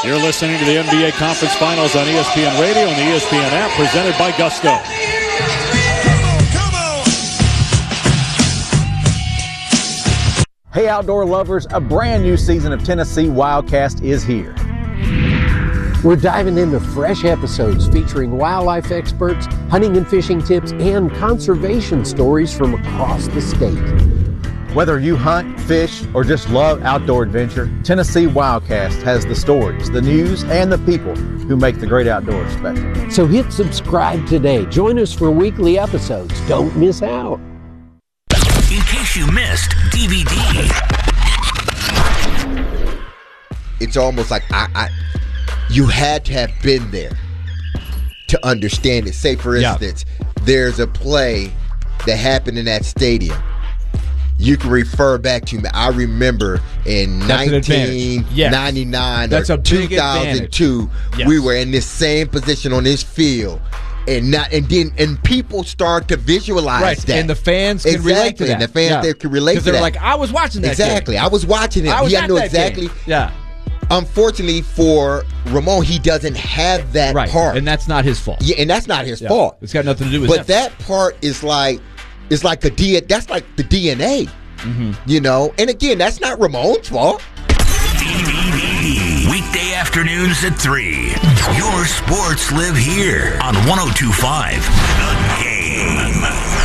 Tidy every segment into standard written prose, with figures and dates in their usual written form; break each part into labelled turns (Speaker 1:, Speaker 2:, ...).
Speaker 1: You're listening to the NBA Conference Finals on ESPN Radio and the ESPN app, presented by Gusto.
Speaker 2: Hey, outdoor lovers, a brand new season of Tennessee Wildcast is here.
Speaker 3: We're diving into fresh episodes featuring wildlife experts, hunting and fishing tips, and conservation stories from across the state.
Speaker 2: Whether you hunt, fish, or just love outdoor adventure, Tennessee Wildcast has the stories, the news, and the people who make the great outdoors special.
Speaker 3: So hit subscribe today. Join us for weekly episodes. Don't miss out.
Speaker 4: In case you missed DVD.
Speaker 5: It's almost like you had to have been there to understand it. Say, for instance, there's a play that happened in that stadium. You can refer back to me. I remember in 1999 or 2002, we were in this same position on this field. And people start to visualize that.
Speaker 6: And the fans can relate to that.
Speaker 5: And the fans there can relate to that.
Speaker 6: Because they're like, I was watching that.
Speaker 5: Exactly. I was watching it.
Speaker 6: He
Speaker 5: knew exactly.
Speaker 6: Game. Yeah.
Speaker 5: Unfortunately for Ramon, he doesn't have that part.
Speaker 6: And that's not his fault.
Speaker 5: Yeah, and that's not his fault.
Speaker 6: It's got nothing to do with
Speaker 5: But that part is like the DNA. Mm-hmm. You know? And again, that's not Ramon's fault.
Speaker 4: DVD. Weekday afternoons at 3. Your sports live here on 102.5 The Game.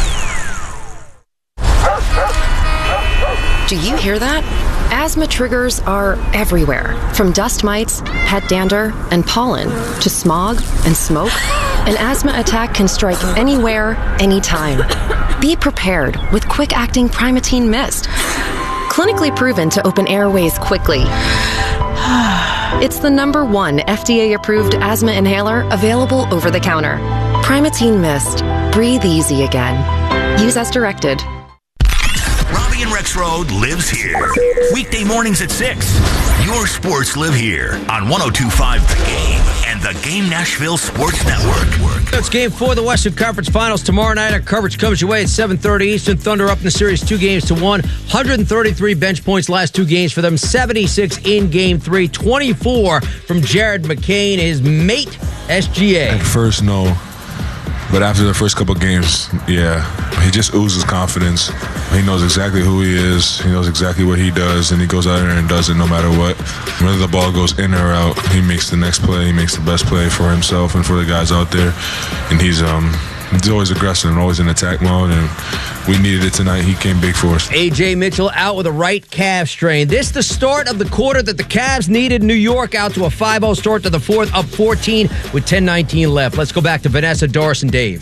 Speaker 7: Do you hear that? Asthma triggers are everywhere, from dust mites, pet dander, and pollen, to smog and smoke. An asthma attack can strike anywhere, anytime. Be prepared with quick-acting Primatene Mist. Clinically proven to open airways quickly. It's the #1 FDA-approved asthma inhaler available over the counter. Primatene Mist. Breathe easy again. Use as directed.
Speaker 4: Robbie and Rex Road lives here. Weekday mornings at 6. Your sports live here on 102.5 The Game and the Game Nashville Sports Network.
Speaker 8: It's Game 4 of the Western Conference Finals. Tomorrow night, our coverage comes your way at 7:30 Eastern. Thunder up in the series 2-1. 133 bench points last 2 games for them. 76 in Game 3. 24 from Jared McCain, his mate, SGA.
Speaker 9: At first, no. But after the first couple games, he just oozes confidence. He knows exactly who he is. He knows exactly what he does, and he goes out there and does it no matter what. Whether the ball goes in or out, he makes the next play. He makes the best play for himself and for the guys out there. And he's always aggressive and always in attack mode, and we needed it tonight. He came big for us.
Speaker 8: A.J. Mitchell out with a right calf strain. This the start of the quarter that the Cavs needed. New York out to a 5-0 start to the fourth, up 14 with 10:19 left. Let's go back to Vanessa, Doris, and Dave.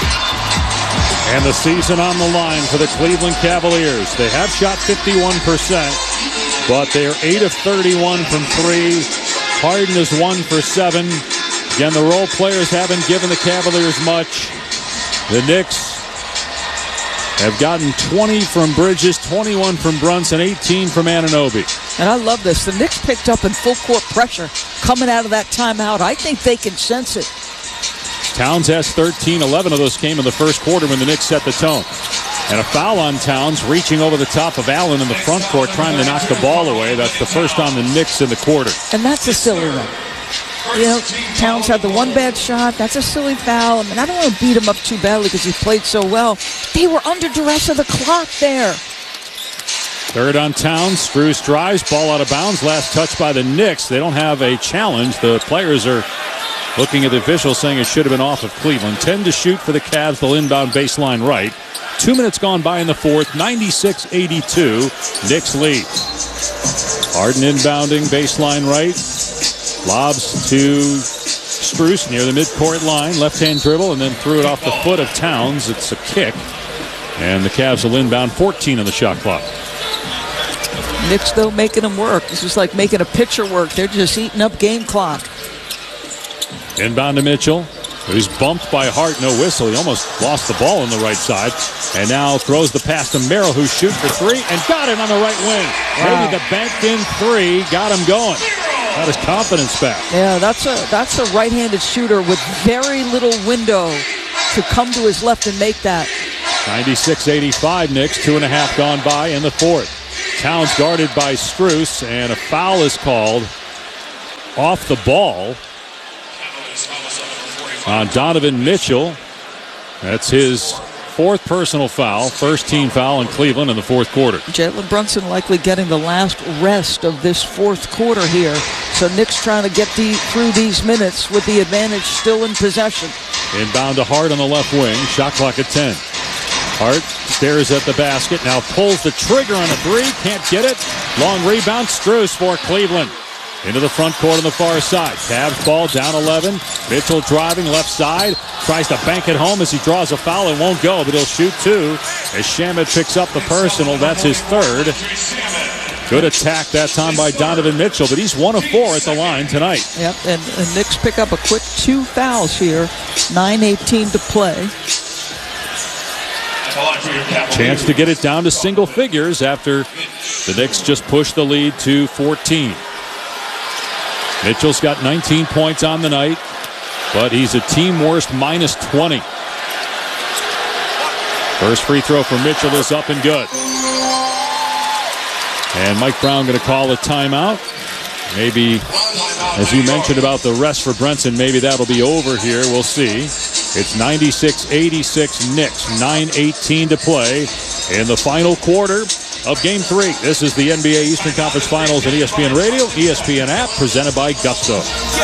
Speaker 1: And the season on the line for the Cleveland Cavaliers. They have shot 51%, but they are 8 of 31 from 3. Harden is 1 for 7. Again, the role players haven't given the Cavaliers much. The Knicks have gotten 20 from Bridges, 21 from Brunson, 18 from Anunoby.
Speaker 10: And I love this. The Knicks picked up in full court pressure coming out of that timeout. I think they can sense it.
Speaker 1: Towns has 13. 11 of those came in the first quarter when the Knicks set the tone. And a foul on Towns, reaching over the top of Allen in the front court, trying to knock the ball away. That's the first on the Knicks in the quarter.
Speaker 10: And that's a silly one. You know, Towns had the one bad shot. That's a silly foul. I mean, I don't want to beat him up too badly because he played so well. They were under duress of the clock there.
Speaker 1: Third on Towns. Strus drives. Ball out of bounds. Last touch by the Knicks. They don't have a challenge. The players are looking at the officials saying it should have been off of Cleveland. 10 to shoot for the Cavs. They'll inbound baseline right. 2 minutes gone by in the fourth. 96-82. Knicks lead. Harden inbounding baseline right. Lobs to Strus near the midcourt line. Left-hand dribble and then threw it off the foot of Towns. It's a kick. And the Cavs will inbound 14 on the shot clock.
Speaker 10: Knicks, though, making them work. This is like making a pitcher work. They're just eating up game clock.
Speaker 1: Inbound to Mitchell, who's bumped by Hart. No whistle. He almost lost the ball on the right side. And now throws the pass to Merrill, who shoots for 3 and got him on the right wing. Wow. Maybe the banked-in 3 got him going. Got his confidence back.
Speaker 10: Yeah, that's a right-handed shooter with very little window to come to his left and make that.
Speaker 1: 96-85 Knicks, 2.5 gone by in the fourth. Towns guarded by Strus, and a foul is called off the ball on Donovan Mitchell. That's his 4th personal foul, first team foul in Cleveland in the 4th quarter.
Speaker 10: Jalen Brunson likely getting the last rest of this 4th quarter here. So Knicks trying to get through these minutes with the advantage still in possession.
Speaker 1: Inbound to Hart on the left wing. Shot clock at 10. Hart stares at the basket. Now pulls the trigger on a 3. Can't get it. Long rebound. Strus for Cleveland. Into the front court on the far side. Cavs ball down 11. Mitchell driving left side. Tries to bank it home as he draws a foul. It won't go, but he'll shoot 2. As Shamet picks up the personal. That's his 3rd. Good attack that time by Donovan Mitchell, but he's 1 of 4 at the line tonight.
Speaker 10: Yep, and Knicks pick up a quick 2 fouls here. 9:18 to play.
Speaker 1: Chance to get it down to single figures after the Knicks just pushed the lead to 14. Mitchell's got 19 points on the night, but he's a team worst minus 20. First free throw for Mitchell is up and good. And Mike Brown going to call a timeout. Maybe, as you mentioned about the rest for Brunson, maybe that'll be over here. We'll see. It's 96-86 Knicks. 9:18 to play in the final quarter of Game 3. This is the NBA Eastern Conference Finals on ESPN Radio, ESPN app, presented by Gusto.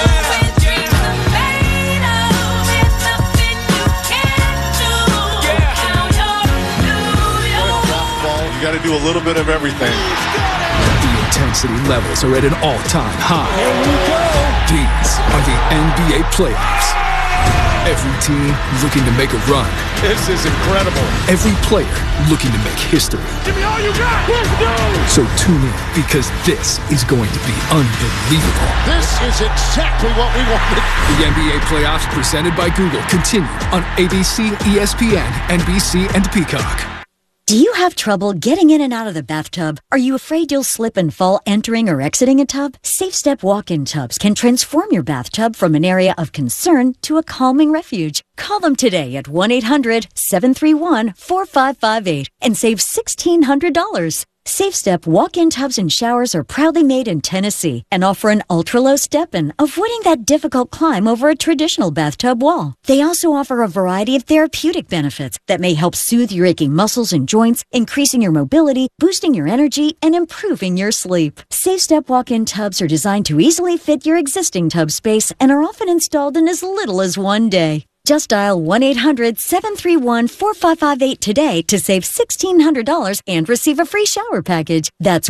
Speaker 11: You got to do a little bit of everything.
Speaker 12: The intensity levels are at an all-time high. These are the NBA playoffs. Every team looking to make a run.
Speaker 11: This is incredible.
Speaker 12: Every player looking to make history.
Speaker 11: Give me all you got. Let's go.
Speaker 12: So tune in, because this is going to be unbelievable.
Speaker 11: This is exactly what we wanted.
Speaker 12: The NBA playoffs presented by Google continue on ABC, ESPN, NBC, and Peacock.
Speaker 13: Do you have trouble getting in and out of the bathtub? Are you afraid you'll slip and fall entering or exiting a tub? SafeStep walk-in tubs can transform your bathtub from an area of concern to a calming refuge. Call them today at 1-800-731-4558 and save $1,600. SafeStep walk-in tubs and showers are proudly made in Tennessee and offer an ultra-low step-in, avoiding that difficult climb over a traditional bathtub wall. They also offer a variety of therapeutic benefits that may help soothe your aching muscles and joints, increasing your mobility, boosting your energy, and improving your sleep. SafeStep walk-in tubs are designed to easily fit your existing tub space and are often installed in as little as 1 day. Just dial 1-800-731-4558 today to save $1,600 and receive a free shower package. That's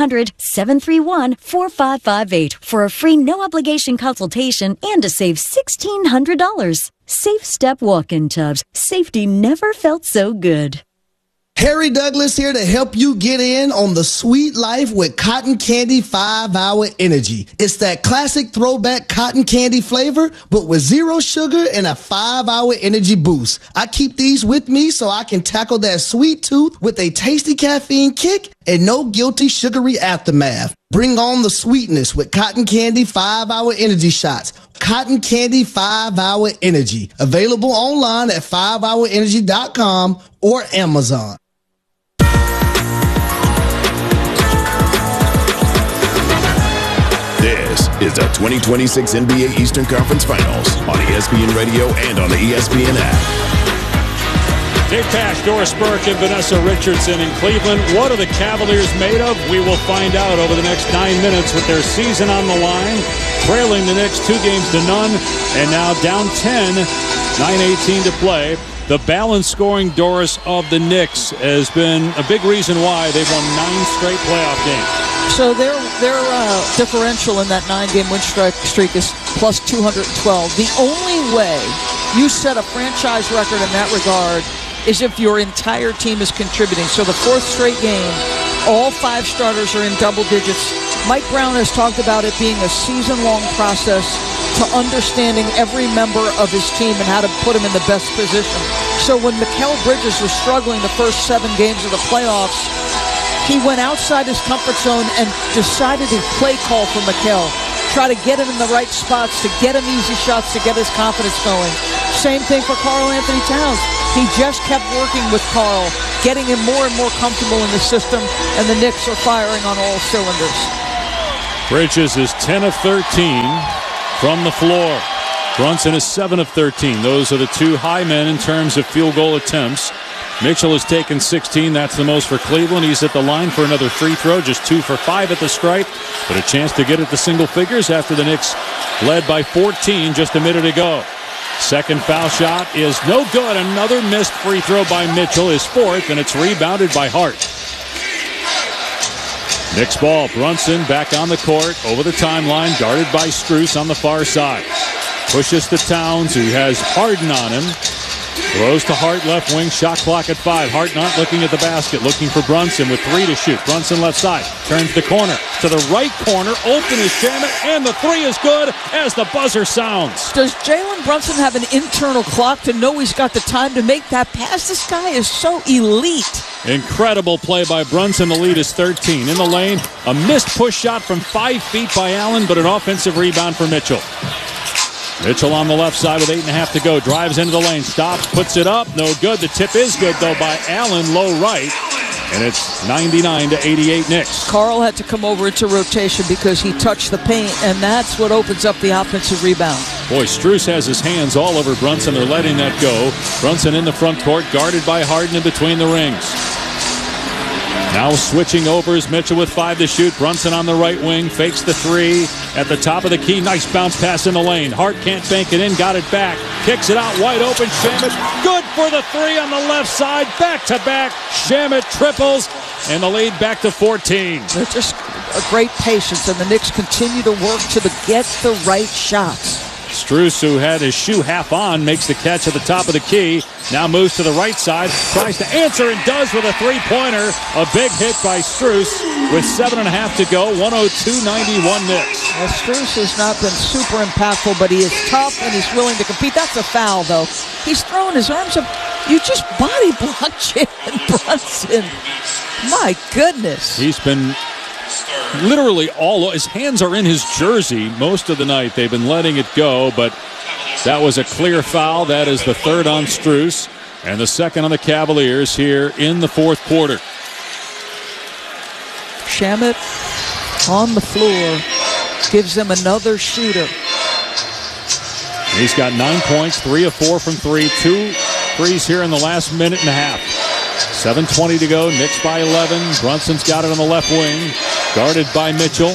Speaker 13: 1-800-731-4558 for a free no-obligation consultation and to save $1,600. SafeStep walk-in tubs. Safety never felt so good.
Speaker 14: Harry Douglas here to help you get in on the sweet life with Cotton Candy 5-Hour Energy. It's that classic throwback cotton candy flavor, but with 0 sugar and a 5-hour energy boost. I keep these with me so I can tackle that sweet tooth with a tasty caffeine kick and no guilty sugary aftermath. Bring on the sweetness with Cotton Candy 5-Hour Energy Shots. Cotton Candy 5-Hour Energy. Available online at 5hourenergy.com or Amazon.
Speaker 15: This is the 2026 NBA Eastern Conference Finals on ESPN Radio and on the ESPN app.
Speaker 1: Dave Pasch, Doris Burke, and Vanessa Richardson in Cleveland. What are the Cavaliers made of? We will find out over the next 9 minutes with their season on the line. Trailing the Knicks 2-0, and now down 10, 9:18 to play. The balanced scoring, Doris, of the Knicks has been a big reason why they've won 9 straight playoff games.
Speaker 10: So their differential in that 9-game win streak is plus 212. The only way you set a franchise record in that regard is if your entire team is contributing. So the 4th straight game, all 5 starters are in double digits. Mike Brown has talked about it being a season-long process to understanding every member of his team and how to put him in the best position. So when Mikal Bridges was struggling the first 7 games of the playoffs, he went outside his comfort zone and decided to play call for Mikal. Try to get him in the right spots, to get him easy shots, to get his confidence going. Same thing for Karl Anthony Towns. He just kept working with Karl, getting him more and more comfortable in the system, and the Knicks are firing on all cylinders.
Speaker 1: Bridges is 10 of 13 from the floor. Brunson is 7 of 13. Those are the two high men in terms of field goal attempts. Mitchell has taken 16. That's the most for Cleveland. He's at the line for another free throw, just 2 for 5 at the stripe, but a chance to get it to single figures after the Knicks led by 14 just a minute ago. Second foul shot is no good. Another missed free throw by Mitchell, his fourth, and it's rebounded by Hart. Knicks ball. Brunson back on the court, over the timeline, guarded by Strus on the far side. Pushes to Towns, who has Harden on him. Throws to Hart, left wing, shot clock at 5. Hart not looking at the basket, looking for Brunson with 3 to shoot. Brunson left side, turns the corner. To the right corner, open is Shamet, and the 3 is good as the buzzer sounds.
Speaker 10: Does Jalen Brunson have an internal clock to know he's got the time to make that pass? This guy is so elite.
Speaker 1: Incredible play by Brunson. The lead is 13. In the lane, a missed push shot from 5 feet by Allen, but an offensive rebound for Mitchell. Mitchell on the left side with 8.5 to go. Drives into the lane. Stops. Puts it up. No good. The tip is good, though, by Allen. Low right. And it's 99-88 Knicks.
Speaker 10: Carl had to come over into rotation because he touched the paint, and that's what opens up the offensive rebound.
Speaker 1: Boy, Strus has his hands all over Brunson. They're letting that go. Brunson in the front court, guarded by Harden in between the rings. Now switching over is Mitchell with 5 to shoot. Brunson on the right wing, fakes the 3 at the top of the key. Nice bounce pass in the lane. Hart can't bank it in, got it back. Kicks it out wide open. Shamet good for the 3 on the left side. Back to back. Shamet triples, and the lead back to 14.
Speaker 10: They're just a great patience, and the Knicks continue to work to get the right shots.
Speaker 1: Strus, who had his shoe half on, makes the catch at the top of the key. Now moves to the right side, tries to answer and does with a 3-pointer. A big hit by Strus with 7.5 to go. 102-91 Knicks.
Speaker 10: Well, Strus has not been super impactful, but he is tough and he's willing to compete. That's a foul, though. He's throwing his arms up. You just body blocked Jalen Brunson. My goodness.
Speaker 1: He's been literally his hands are in his jersey most of the night. They've been letting it go, but that was a clear foul. That is the 3rd on Strus and the 2nd on the Cavaliers here in the 4th quarter.
Speaker 10: Shamet on the floor gives them another shooter.
Speaker 1: He's got 9 points, 3 of 4 from 3, 2 threes here in the last minute and a half. 7:20 to go. Knicks by 11. Brunson's got it on the left wing. Guarded by Mitchell.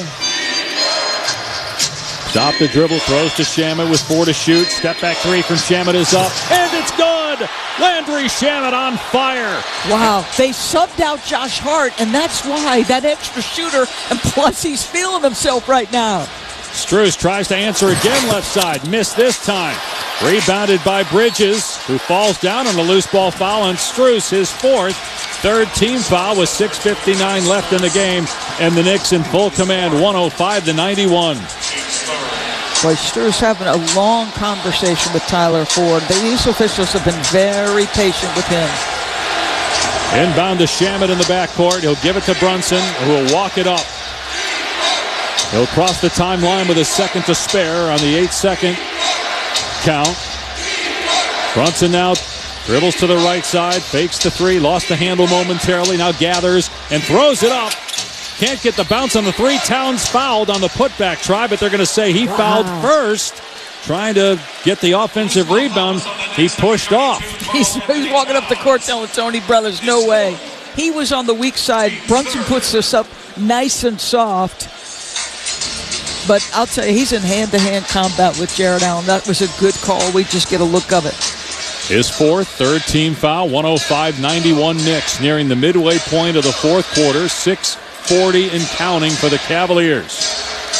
Speaker 1: Stop the dribble. Throws to Shamet with 4 to shoot. Step back 3 from Shamet is up. And it's good! Landry Shamet on fire.
Speaker 10: Wow. They subbed out Josh Hart, and that's why that extra shooter, and plus he's feeling himself right now.
Speaker 1: Strus tries to answer again left side. Missed this time. Rebounded by Bridges, who falls down on a loose ball foul on Strus, his 4th. 3rd team foul with 6:59 left in the game, and the Knicks in full command, 105-91.
Speaker 10: Boy, Strus having a long conversation with Tyler Ford. These officials have been very patient with him.
Speaker 1: Inbound to Shamet in the backcourt. He'll give it to Brunson, who will walk it up. He'll cross the timeline with a 2nd to spare on the 8-second count. Brunson now dribbles to the right side, fakes the 3, lost the handle momentarily, now gathers and throws it up. Can't get the bounce on the 3. Towns fouled on the putback try, but they're going to say he fouled first. Trying to get the offensive rebound. He pushed off.
Speaker 10: He's walking up the court telling Tony Brothers, no way. He was on the weak side. Brunson puts this up nice and soft. But I'll tell you, he's in hand-to-hand combat with Jared Allen. That was a good call. We just get a look of it.
Speaker 1: His 4th, 3rd team foul, 105-91 Knicks. Nearing the midway point of the 4th quarter, 6:40 and counting for the Cavaliers.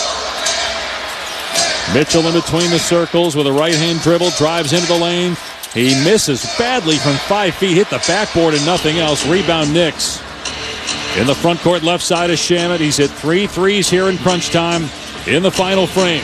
Speaker 1: Mitchell in between the circles with a right-hand dribble, drives into the lane. He misses badly from 5 feet, hit the backboard and nothing else. Rebound Knicks. In the front court left side is Shamet. He's hit 3 threes here in crunch time in the final frame.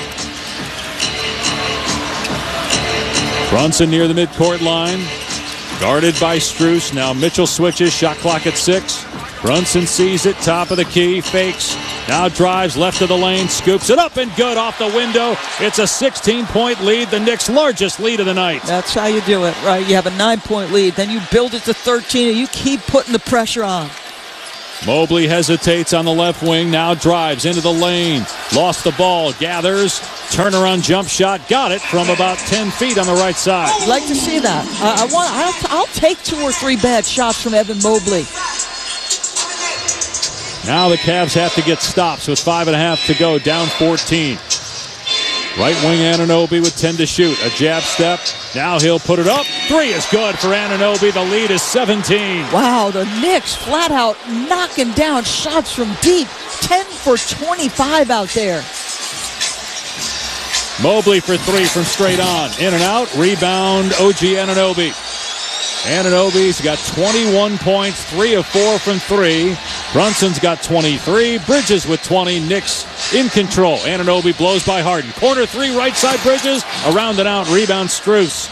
Speaker 1: Brunson near the midcourt line. Guarded by Strus. Now Mitchell switches. Shot clock at 6. Brunson sees it. Top of the key. Fakes. Now drives left of the lane. Scoops it up and good off the window. It's a 16-point lead. The Knicks' largest lead of the night.
Speaker 10: That's how you do it, right? You have a 9-point lead. Then you build it to 13 and you keep putting the pressure on.
Speaker 1: Mobley hesitates on the left wing, now drives into the lane. Lost the ball, gathers, turnaround jump shot, got it from about 10 feet on the right side.
Speaker 10: I'd like to see that. I'll take 2 or 3 bad shots from Evan Mobley.
Speaker 1: Now the Cavs have to get stops with 5.5 to go, down 14. Right wing Anunoby with 10 to shoot. A jab step. Now he'll put it up. 3 is good for Anunoby. The lead is 17.
Speaker 10: Wow, the Knicks flat out knocking down shots from deep. 10 for 25 out there.
Speaker 1: Mobley for 3 from straight on. In and out. Rebound, OG Anunoby. Anunoby's got 21 points, 3 of 4 from 3. Brunson's got 23. Bridges with 20. Knicks in control. Anunoby blows by Harden. Corner 3, right side Bridges. Around and out. Rebound Strus.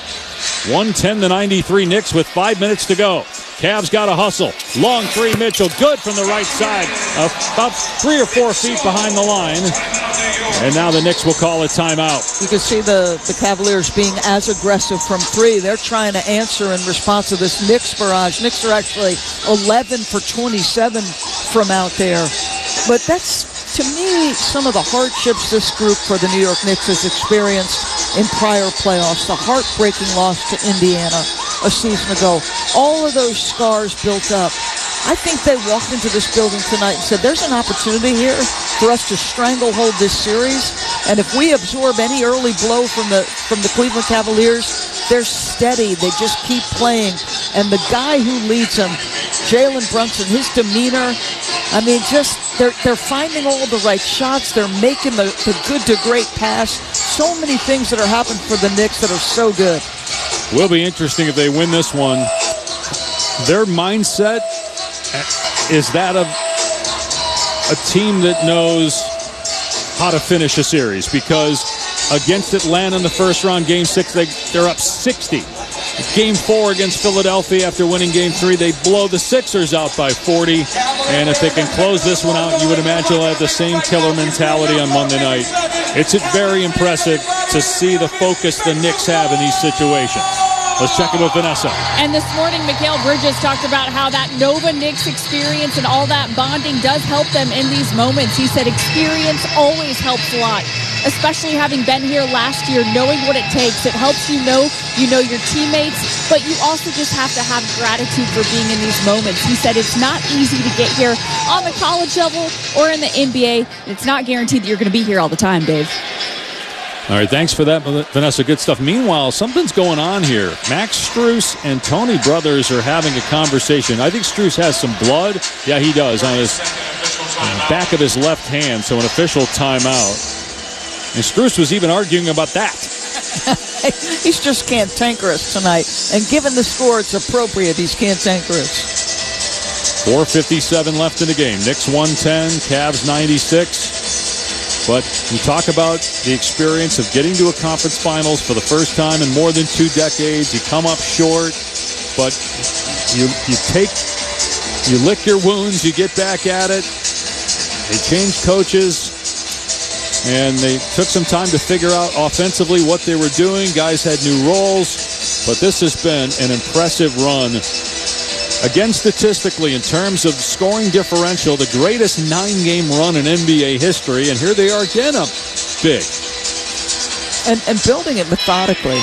Speaker 1: 110-93 Knicks with 5 minutes to go. Cavs got to hustle. Long 3, Mitchell. Good from the right side. About 3 or 4 feet behind the line. And now the Knicks will call a timeout.
Speaker 10: You can see the Cavaliers being as aggressive from 3. They're trying to answer in response to this Knicks barrage. Knicks are actually 11 for 27 from out there. But that's, to me, some of the hardships this group for the New York Knicks has experienced in prior playoffs. The heartbreaking loss to Indiana a season ago. All of those scars built up. I think they walked into this building tonight and said, there's an opportunity here for us to stranglehold this series. And if we absorb any early blow from the Cleveland Cavaliers, they're steady. They just keep playing. And the guy who leads them, Jalen Brunson, his demeanor, I mean, just they're finding all the right shots. They're making the good to great pass. So many things that are happening for the Knicks that are so good.
Speaker 1: Will be interesting if they win this one. Their mindset is that of a team that knows how to finish a series, because against Atlanta in the first round, Game 6, they're up 60. Game 4 against Philadelphia after winning Game 3, they blow the Sixers out by 40. And if they can close this one out, you would imagine they'll have the same killer mentality on Monday night. It's very impressive to see the focus the Knicks have in these situations. Let's check it with Vanessa.
Speaker 16: And this morning, Mikal Bridges talked about how that Nova Knicks experience and all that bonding does help them in these moments. He said experience always helps a lot, especially having been here last year, knowing what it takes. It helps you know your teammates, but you also just have to have gratitude for being in these moments. He said it's not easy to get here on the college level or in the NBA. It's not guaranteed that you're going to be here all the time, Dave.
Speaker 1: All right, thanks for that, Vanessa. Good stuff. Meanwhile, something's going on here. Max Strus and Tony Brothers are having a conversation. I think Strus has some blood. Yeah, he does, on his back of his left hand, so an official timeout. And Strus was even arguing about that.
Speaker 10: He's just cantankerous tonight. And given the score, it's appropriate he's cantankerous.
Speaker 1: 4:57 left in the game. Knicks 110, Cavs 96. But you talk about the experience of getting to a conference finals for the first time in more than 2 decades. You come up short, but you lick your wounds, you get back at it. They changed coaches, and they took some time to figure out offensively what they were doing. Guys had new roles, but this has been an impressive run. Again, statistically, in terms of scoring differential, the greatest 9-game run in NBA history, and here they are again up big.
Speaker 10: And building it methodically.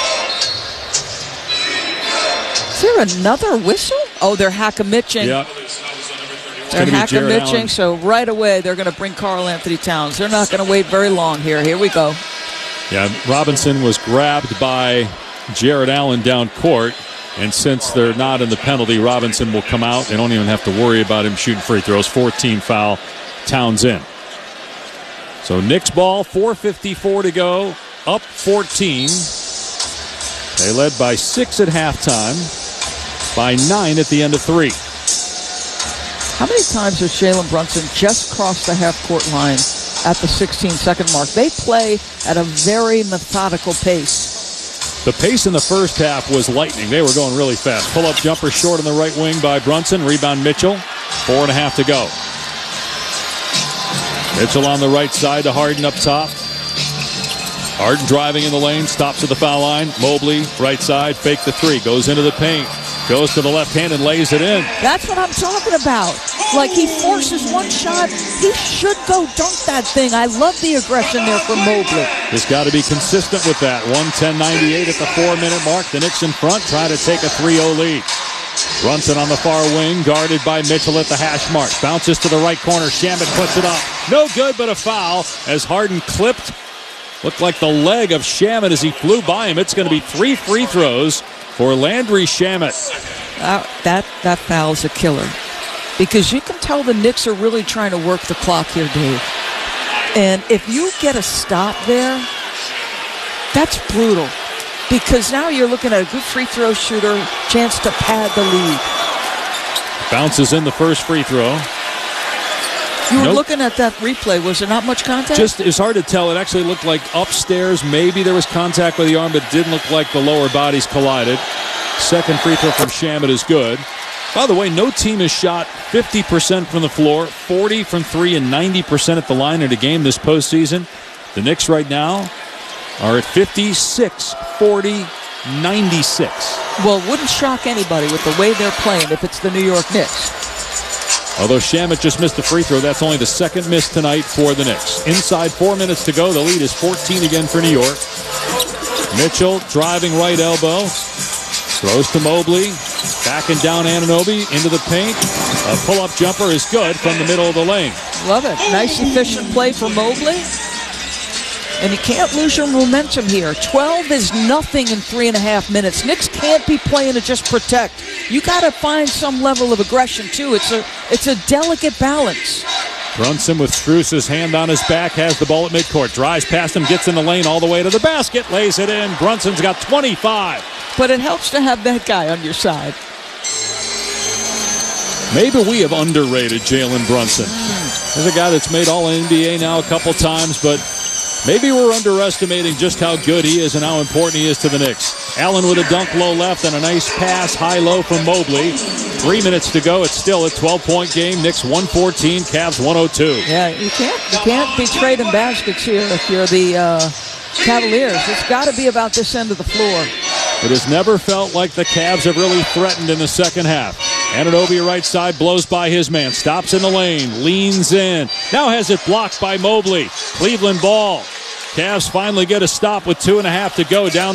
Speaker 10: Is there another whistle? Oh, they're hack-a-mitching.
Speaker 1: Yeah.
Speaker 10: They're hack-a-mitching, so right away they're going to bring Karl Anthony Towns. They're not going to wait very long here. Here we go.
Speaker 1: Yeah, Robinson was grabbed by Jared Allen down court. And since they're not in the penalty, Robinson will come out. They don't even have to worry about him shooting free throws. 14 foul, Towns in. So Knicks ball, 4:54 to go, up 14. They led by 6 at halftime, by 9 at the end of 3.
Speaker 10: How many times has Jalen Brunson just crossed the half-court line at the 16-second mark? They play at a very methodical pace.
Speaker 1: The pace in the first half was lightning. They were going really fast. Pull-up jumper short on the right wing by Brunson. Rebound Mitchell. 4.5 to go. Mitchell on the right side to Harden up top. Harden driving in the lane. Stops at the foul line. Mobley, right side. Fake the 3. Goes into the paint. Goes to the left hand and lays it in.
Speaker 10: That's what I'm talking about. Like, he forces one shot. He should go dunk that thing. I love the aggression there from Mobley.
Speaker 1: Just got to be consistent with that. 110-98 at the 4-minute mark. The Knicks in front, trying to take a 3-0 lead. Brunson on the far wing, guarded by Mitchell at the hash mark. Bounces to the right corner. Shamet puts it up. No good, but a foul as Harden clipped. Looked like the leg of Shamet as he flew by him. It's going to be 3 free throws for Landry Shamet.
Speaker 10: That foul's a killer. Because you can tell the Knicks are really trying to work the clock here, Dave. And if you get a stop there, that's brutal. Because now you're looking at a good free throw shooter, chance to pad the lead.
Speaker 1: Bounces in the first free throw.
Speaker 10: You were looking at that replay. Was there not much contact?
Speaker 1: It's hard to tell. It actually looked like upstairs. Maybe there was contact with the arm, but it didn't look like the lower bodies collided. Second free throw from Shamet is good. By the way, no team has shot 50% from the floor, 40 from 3, and 90% at the line in a game this postseason. The Knicks right now are at 56, 40, 96.
Speaker 10: Well, it wouldn't shock anybody with the way they're playing if it's the New York Knicks.
Speaker 1: Although Shamet just missed the free throw, that's only the second miss tonight for the Knicks. Inside 4 minutes to go. The lead is 14 again for New York. Mitchell driving right elbow. Throws to Mobley. Backing down Anunoby into the paint. A pull-up jumper is good from the middle of the lane.
Speaker 10: Love it. Nice, efficient play for Mobley. And you can't lose your momentum here. 12 is nothing in 3.5 minutes. Knicks can't be playing to just protect. You got to find some level of aggression, too. It's a delicate balance.
Speaker 1: Brunson with Strus's hand on his back, has the ball at midcourt. Drives past him, gets in the lane all the way to the basket, lays it in. Brunson's got 25.
Speaker 10: But it helps to have that guy on your side.
Speaker 1: Maybe we have underrated Jalen Brunson. There's a guy that's made All-NBA now a couple times, but maybe we're underestimating just how good he is and how important he is to the Knicks. Allen with a dunk low left and a nice pass high-low from Mobley. 3 minutes to go. It's still a 12-point game. Knicks 114, Cavs 102.
Speaker 10: Yeah, you can't be trading baskets here if you're the Cavaliers. It's got to be about this end of the floor.
Speaker 1: It has never felt like the Cavs have really threatened in the second half. Anunoby right side blows by his man. Stops in the lane. Leans in. Now has it blocked by Mobley. Cleveland ball. Cavs finally get a stop with 2.5 to go. Down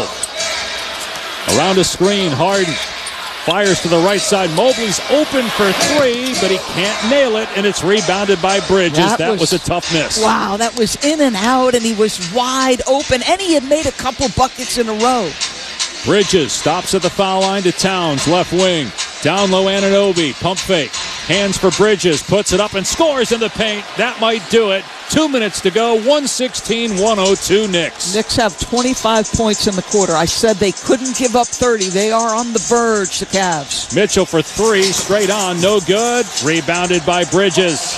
Speaker 1: 12. Around a screen. Harden fires to the right side. Mobley's open for 3, but he can't nail it, and it's rebounded by Bridges. That was a tough miss.
Speaker 10: Wow, that was in and out, and he was wide open, and he had made a couple buckets in a row.
Speaker 1: Bridges stops at the foul line to Towns, left wing. Down low, Anunoby, pump fake. Hands for Bridges, puts it up and scores in the paint. That might do it. 2 minutes to go, 116-102 Knicks.
Speaker 10: Knicks have 25 points in the quarter. I said they couldn't give up 30. They are on the verge, the Cavs.
Speaker 1: Mitchell for 3, straight on, no good. Rebounded by Bridges.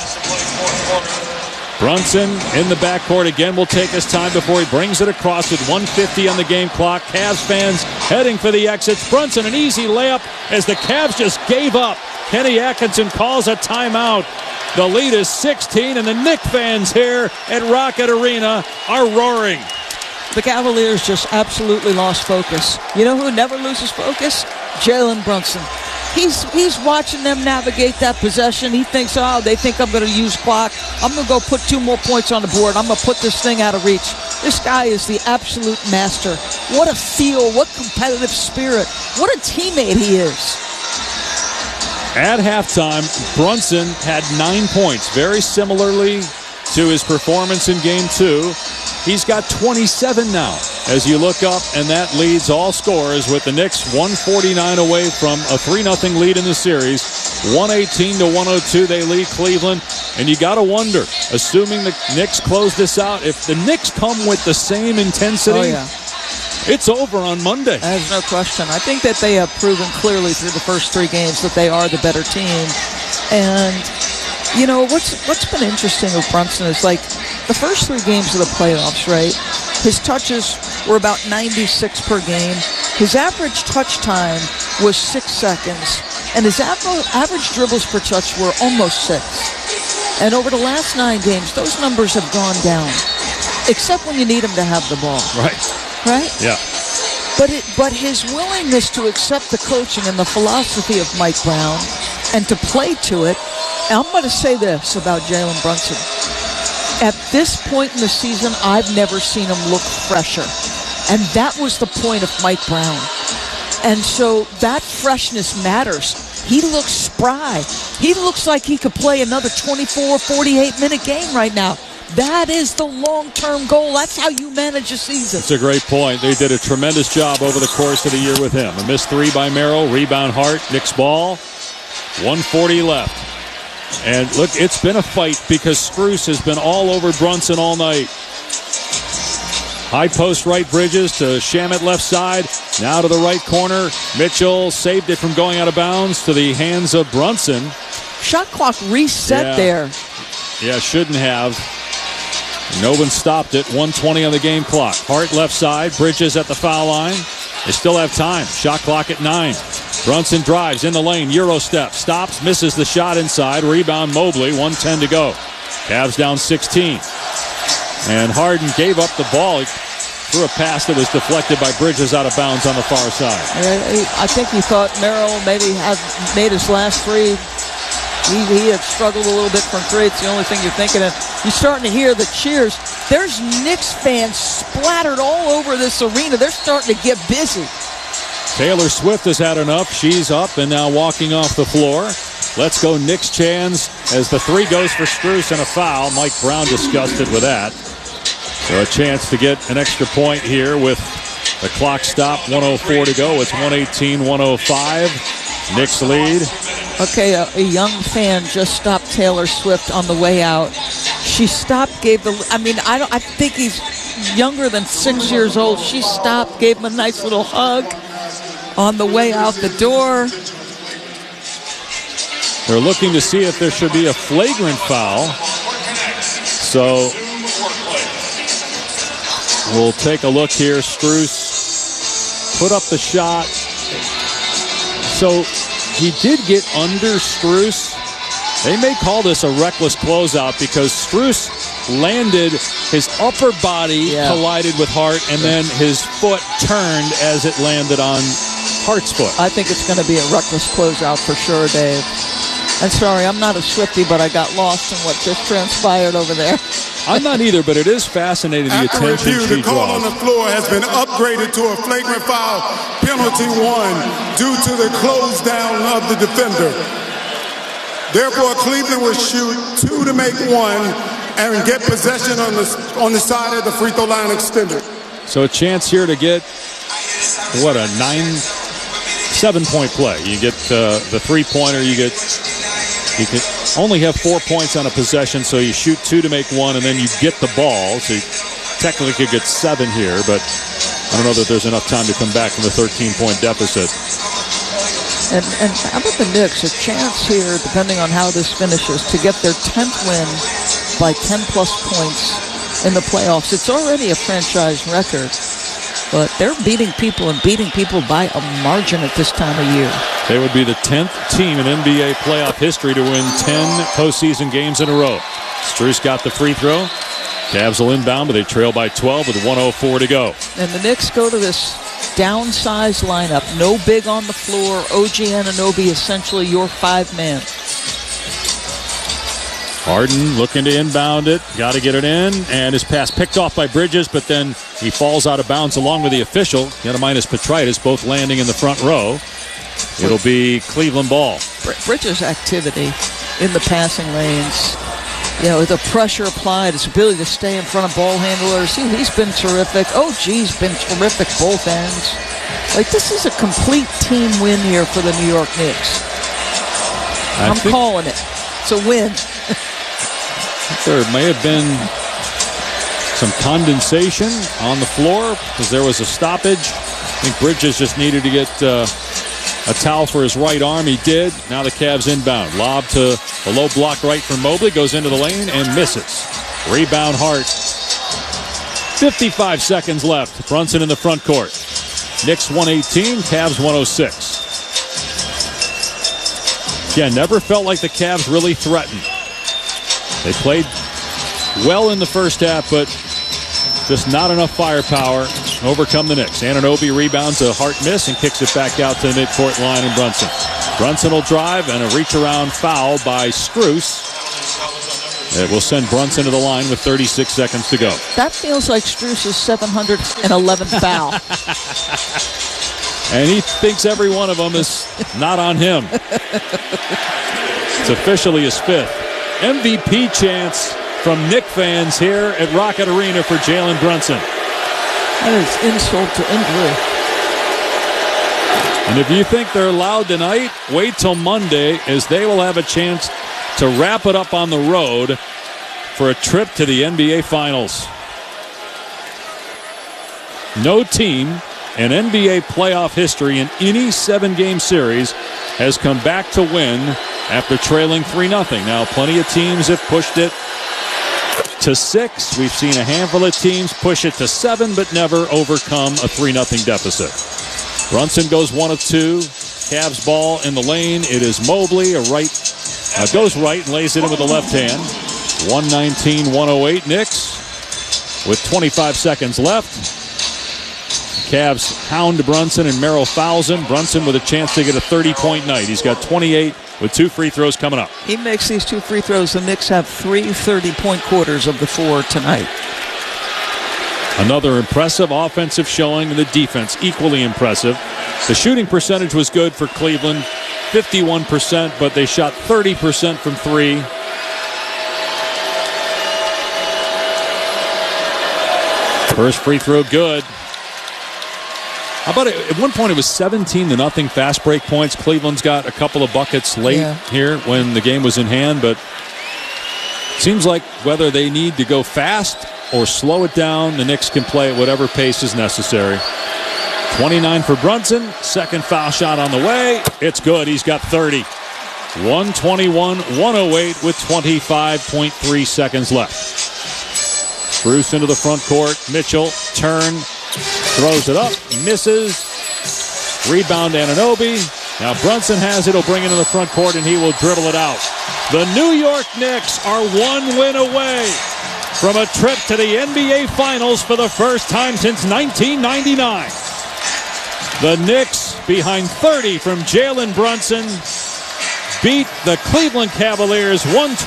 Speaker 1: Brunson in the backcourt again will take his time before he brings it across with 1:50 on the game clock. Cavs fans heading for the exits. Brunson, an easy layup as the Cavs just gave up. Kenny Atkinson calls a timeout. The lead is 16, and the Knick fans here at Rocket Arena are roaring.
Speaker 10: The Cavaliers just absolutely lost focus. You know who never loses focus? Jalen Brunson. He's watching them navigate that possession. He thinks, they think I'm going to use clock. I'm going to go put 2 more points on the board. I'm going to put this thing out of reach. This guy is the absolute master. What a feel. What competitive spirit. What a teammate he is.
Speaker 1: At halftime, Brunson had 9 points, very similarly to his performance in Game 2. He's got 27 now as you look up, and that leads all scorers with the Knicks 149 away from a 3-0 lead in the series. 118-102, they lead Cleveland. And you got to wonder, assuming the Knicks close this out, if the Knicks come with the same intensity, it's over on Monday.
Speaker 10: There's no question. I think that they have proven clearly through the first 3 games that they are the better team. And, you know, what's been interesting with Brunson is, like, the first 3 games of the playoffs, right? His touches were about 96 per game. His average touch time was 6 seconds. And his average dribbles per touch were almost 6. And over the last 9 games, those numbers have gone down. Except when you need him to have the ball.
Speaker 1: Right?
Speaker 10: Right?
Speaker 1: Yeah.
Speaker 10: But his willingness to accept the coaching and the philosophy of Mike Brown and to play to it. I'm going to say this about Jalen Brunson. At this point in the season, I've never seen him look fresher. And that was the point of Mike Brown. And so that freshness matters. He looks spry. He looks like he could play another 24, 48-minute game right now. That is the long-term goal. That's how you manage a season.
Speaker 1: It's a great point. They did a tremendous job over the course of the year with him. A missed three by Merrill. Rebound Hart. Knicks ball. 1:40 left. And look, it's been a fight because Strus has been all over Brunson all night. High post right, Bridges to Shamet left side. Now to the right corner. Mitchell saved it from going out of bounds to the hands of Brunson.
Speaker 10: Shot clock reset there.
Speaker 1: Yeah, shouldn't have. Novin stopped it. 1:20 on the game clock. Hart left side. Bridges at the foul line. They still have time. Shot clock at 9. Brunson drives in the lane. Euro step. Stops. Misses the shot inside. Rebound Mobley. 1:10 to go. Cavs down 16. And Harden gave up the ball. He threw a pass that was deflected by Bridges out of bounds on the far side.
Speaker 10: I think he thought Merrill maybe had made his last three. He had struggled a little bit from three. It's the only thing you're thinking of. You're starting to hear the cheers. There's Knicks fans splattered all over this arena. They're starting to get busy.
Speaker 1: Taylor Swift has had enough. She's up and now walking off the floor. Let's go Knicks chants as the three goes for Strus and a foul. Mike Brown disgusted with that. So a chance to get an extra point here with the clock stopped. 1:04 to go. It's 118-105. Knicks lead.
Speaker 10: Okay, a young fan just stopped Taylor Swift on the way out. She stopped, I think he's younger than 6 years old. She stopped, gave him a nice little hug on the way out the door.
Speaker 1: They're looking to see if there should be a flagrant foul. So we'll take a look here. Strus put up the shot. So he did get under Strus. They may call this a reckless closeout because Strus landed, his upper body collided with Hart, and then his foot turned as it landed on Hart's foot.
Speaker 10: I think it's going to be a reckless closeout for sure, Dave. I'm sorry, I'm not a Swiftie, but I got lost in what just transpired over there.
Speaker 1: I'm not either, but it is fascinating the attention
Speaker 17: review,
Speaker 1: she
Speaker 17: the call
Speaker 1: draws.
Speaker 17: on the floor has been upgraded to a flagrant foul, penalty 1, due to the close down of the defender. Therefore, Cleveland will shoot 2 to make 1 and get possession on the side of the free throw line extended.
Speaker 1: So a chance here to get, what, a 7-point play. You get the three-pointer, you can only have 4 points on a possession, so you shoot 2 to make 1, and then you get the ball. So you technically could get 7 here, but I don't know that there's enough time to come back from the 13-point deficit.
Speaker 10: And how about the Knicks? A chance here, depending on how this finishes, to get their 10th win by 10-plus points in the playoffs. It's already a franchise record, but they're beating people by a margin at this time of year.
Speaker 1: They would be the 10th team in NBA playoff history to win 10 postseason games in a row. Strus got the free throw. Cavs will inbound, but they trail by 12 with 1:04 to go.
Speaker 10: And the Knicks go to this downsized lineup. No big on the floor. OG Anunoby essentially your 5-man.
Speaker 1: Harden looking to inbound it. Got to get it in. And his pass picked off by Bridges, but then he falls out of bounds along with the official. Yanaminas Petritis both landing in the front row. It'll be Cleveland ball.
Speaker 10: Bridges' activity in the passing lanes, the pressure applied, his ability to stay in front of ball handlers, he's been terrific. OG's been terrific both ends. This is a complete team win here for the New York Knicks. I'm calling it. It's a win.
Speaker 1: There may have been some condensation on the floor because there was a stoppage. I think Bridges just needed to get a towel for his right arm. He did. Now the Cavs inbound. Lob to the low block right from Mobley. Goes into the lane and misses. Rebound Hart. 55 seconds left. Brunson in the front court. Knicks 118. Cavs 106. Yeah, never felt like the Cavs really threatened. They played well in the first half, but just not enough firepower. overcome the Knicks. Anunoby rebounds a Hart miss and kicks it back out to the midcourt line, and Brunson. Brunson will drive, and a reach-around foul by Strus. It will send Brunson to the line with 36 seconds to go.
Speaker 10: That feels like Strus' 711th foul.
Speaker 1: And he thinks every one of them is not on him. It's officially his 5th. MVP chance from Knick fans here at Rocket Arena for Jalen Brunson.
Speaker 10: That is insult to injury.
Speaker 1: And if you think they're loud tonight, wait till Monday, as they will have a chance to wrap it up on the road for a trip to the NBA Finals. No team in NBA playoff history in any 7-game series has come back to win after trailing 3-0. Now, plenty of teams have pushed it to 6. We've seen a handful of teams push it to 7, but never overcome a 3-0 deficit. Brunson goes 1 of 2. Cavs ball in the lane. It is Mobley. Goes right and lays it in with the left hand. 119-108 Knicks with 25 seconds left. Cavs hound Brunson, and Merrill fouls him. Brunson with a chance to get a 30-point night. He's got 28 with 2 free throws coming up.
Speaker 10: He makes these 2 free throws. The Knicks have 3 30-point quarters of the 4 tonight.
Speaker 1: Another impressive offensive showing, and the defense equally impressive. The shooting percentage was good for Cleveland, 51%, but they shot 30% from 3. First free throw good. How about it? At one point it was 17-0 fast break points. Cleveland's got a couple of buckets late here when the game was in hand, but it seems like whether they need to go fast or slow it down, the Knicks can play at whatever pace is necessary. 29 for Brunson. Second foul shot on the way. It's good. He's got 30. 121-108 with 25.3 seconds left. Bruce into the front court. Mitchell, turn, throws it up, misses. Rebound Anunoby. Now Brunson has it. He'll bring it into the front court, and he will dribble it out. The New York Knicks are 1 win away from a trip to the NBA Finals for the first time since 1999. The Knicks, behind 30 from Jalen Brunson, beat the Cleveland Cavaliers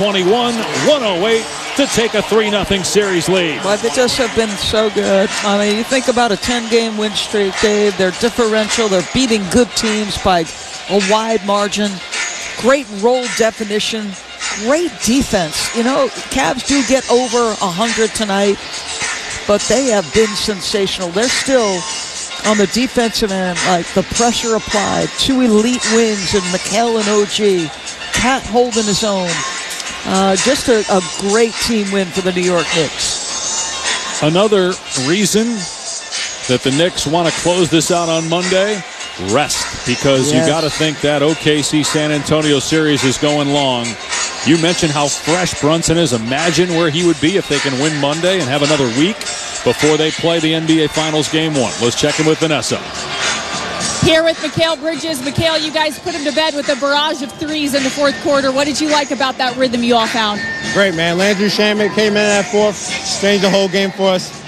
Speaker 1: 121-108 to take a 3-0 series lead.
Speaker 10: But they just have been so good. I mean, you think about a 10-game win streak, Dave. They're differential. They're beating good teams by a wide margin. Great role definition. Great defense. You know, Cavs do get over 100 tonight, but they have been sensational. They're still on the defensive end, like the pressure applied. 2 elite wins in Mikal and OG. Cat holding his own. Just a great team win for the New York Knicks.
Speaker 1: Another reason that the Knicks want to close this out on Monday, rest, because you got to think that OKC San Antonio series is going long. You mentioned how fresh Brunson is. Imagine where he would be if they can win Monday and have another week before they play the NBA Finals Game 1. Let's check in with Vanessa.
Speaker 16: Here with Mikal Bridges. Mikal, you guys put him to bed with a barrage of threes in the fourth quarter. What did you like about that rhythm you all found?
Speaker 18: Great, man. Landry Shamet came in at fourth, changed the whole game for us.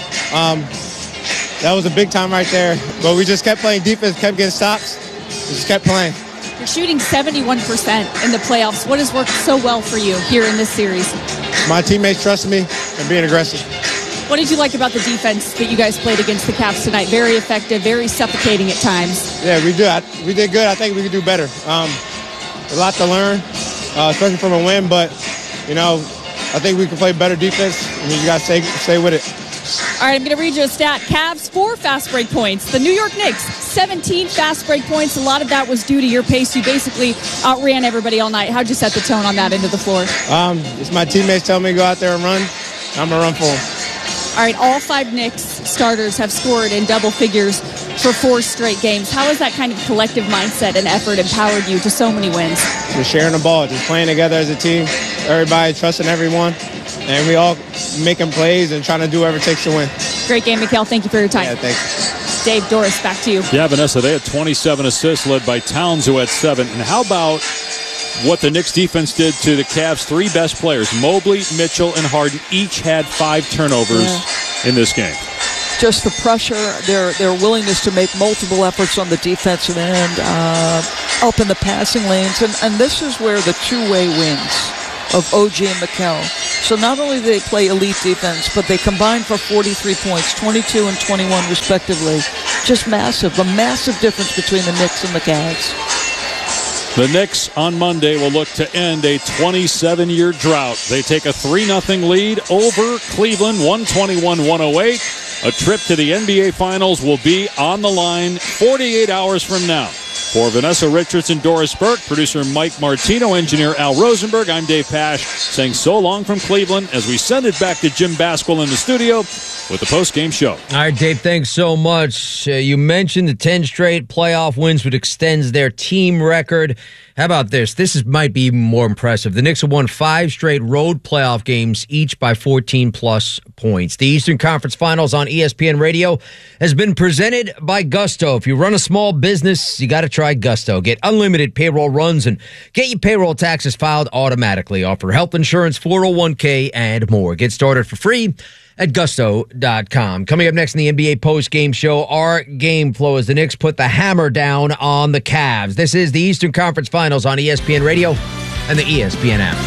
Speaker 18: That was a big time right there. But we just kept playing defense, kept getting stops. We just kept playing.
Speaker 16: You're shooting 71% in the playoffs. What has worked so well for you here in this series?
Speaker 18: My teammates trusted me and being aggressive.
Speaker 16: What did you like about the defense that you guys played against the Cavs tonight? Very effective, very suffocating at times.
Speaker 18: Yeah, we did good. I think we could do better. A lot to learn, especially from a win. But, you know, I think we can play better defense, and you got to stay with it.
Speaker 16: All right, I'm going to read you a stat. Cavs, 4 fast break points. The New York Knicks, 17 fast break points. A lot of that was due to your pace. You basically outran everybody all night. How'd you set the tone on that end of the floor?
Speaker 18: It's my teammates telling me to go out there and run. I'm going to run for them.
Speaker 16: All right, all 5 Knicks starters have scored in double figures for 4 straight games. How has that kind of collective mindset and effort empowered you to so many wins?
Speaker 18: Just sharing the ball, just playing together as a team, everybody trusting everyone, and we all making plays and trying to do whatever it takes to win.
Speaker 16: Great game, Mikal. Thank you for your time.
Speaker 18: Yeah, thanks.
Speaker 16: Dave, Doris, back to you.
Speaker 1: Yeah, Vanessa, they had 27 assists led by Towns, who had 7. And how about what the Knicks defense did to the Cavs' 3 best players? Mobley, Mitchell, and Harden each had 5 turnovers in this game.
Speaker 10: just the pressure, their willingness to make multiple efforts on the defensive end, up in the passing lanes. And this is where the two-way wins of OG and Mikal. So not only do they play elite defense, but they combine for 43 points, 22 and 21 respectively. Just massive. A massive difference between the Knicks and the Cavs.
Speaker 1: The Knicks on Monday will look to end a 27-year drought. They take a 3-0 lead over Cleveland, 121-108. A trip to the NBA Finals will be on the line 48 hours from now. For Vanessa Richards and Doris Burke, producer Mike Martino, engineer Al Rosenberg, I'm Dave Pasch, saying so long from Cleveland as we send it back to Jim Basquill in the studio with the post-game show.
Speaker 8: All right, Dave, thanks so much. You mentioned the 10 straight playoff wins, which extends their team record. How about this? This might be even more impressive. The Knicks have won 5 straight road playoff games, each by 14-plus points. The Eastern Conference Finals on ESPN Radio has been presented by Gusto. If you run a small business, you got to try Gusto. Get unlimited payroll runs and get your payroll taxes filed automatically. Offer health insurance, 401k, and more. Get started for free at gusto.com. Coming up next in the NBA post-game show, our game flow as the Knicks put the hammer down on the Cavs. This is the Eastern Conference Finals on ESPN Radio and the ESPN app.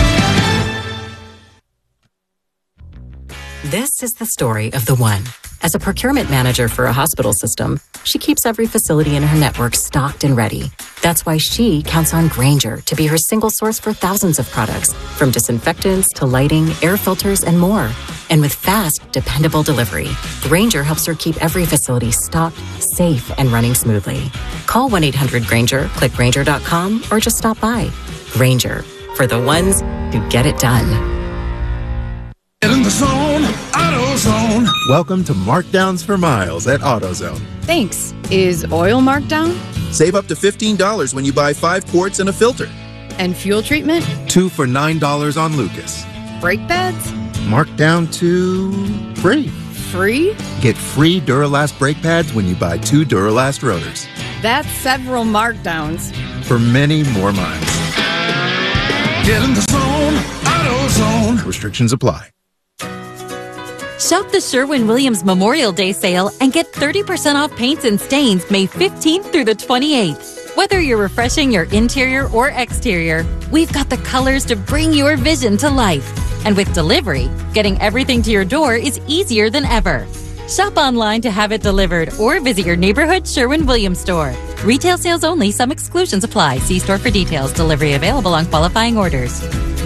Speaker 19: This is the story of the one. As a procurement manager for a hospital system, she keeps every facility in her network stocked and ready. That's why she counts on Grainger to be her single source for thousands of products, from disinfectants to lighting, air filters, and more. And with fast, dependable delivery, Grainger helps her keep every facility stocked, safe, and running smoothly. Call 1-800-GRAINGER, click Grainger.com, or just stop by. Grainger, for the ones who get it done.
Speaker 20: Get in the zone, AutoZone. Welcome to Markdowns for Miles at AutoZone.
Speaker 21: Thanks. Is oil marked down?
Speaker 20: Save up to $15 when you buy 5 quarts and a filter.
Speaker 21: And fuel treatment?
Speaker 20: 2 for $9 on Lucas.
Speaker 21: Brake pads?
Speaker 20: Marked down to free.
Speaker 21: Free?
Speaker 20: Get free Duralast brake pads when you buy 2 Duralast rotors.
Speaker 21: That's several markdowns.
Speaker 20: For many more miles. Get in the zone, AutoZone. Restrictions apply.
Speaker 22: Shop the Sherwin-Williams Memorial Day sale and get 30% off paints and stains May 15th through the 28th. Whether you're refreshing your interior or exterior, we've got the colors to bring your vision to life. And with delivery, getting everything to your door is easier than ever. Shop online to have it delivered or visit your neighborhood Sherwin-Williams store. Retail sales only. Some exclusions apply. See store for details. Delivery available on qualifying orders.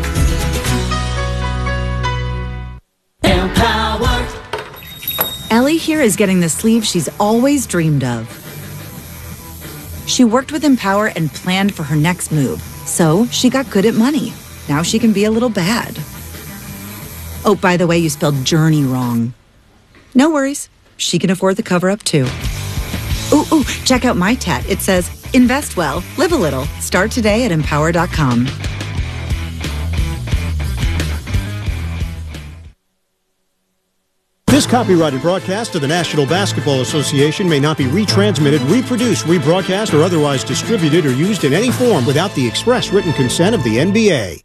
Speaker 23: Empower. Ellie here is getting the sleeve she's always dreamed of. She worked with Empower and planned for her next move, so she got good at money. Now she can be a little bad. Oh, by the way, you spelled journey wrong. No worries. She can afford the cover-up, too. Ooh, check out my tat. It says, invest well, live a little. Start today at Empower.com.
Speaker 24: This copyrighted broadcast of the National Basketball Association may not be retransmitted, reproduced, rebroadcast, or otherwise distributed or used in any form without the express written consent of the NBA.